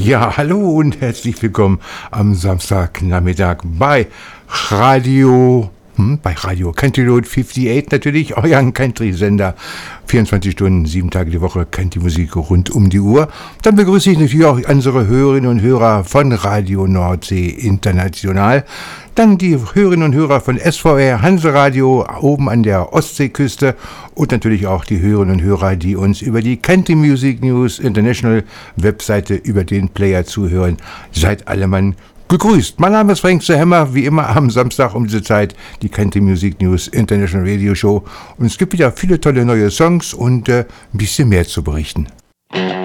Ja, hallo und herzlich willkommen am Samstagnachmittag bei Radio Country Road 58 natürlich, euren Country-Sender. 24 Stunden, 7 Tage die Woche, Country-Musik rund um die Uhr. Dann begrüße ich natürlich auch unsere Hörerinnen und Hörer von Radio Nordsee International. Dann die Hörerinnen und Hörer von SVR Hanseradio oben an der Ostseeküste und natürlich auch die Hörerinnen und Hörer, die uns über die Country Music News International Webseite über den Player zuhören. Seid alle Mann gegrüßt. Mein Name ist Frank Hammer, wie immer am Samstag um diese Zeit die Country Music News International Radio Show und es gibt wieder viele tolle neue Songs und ein bisschen mehr zu berichten.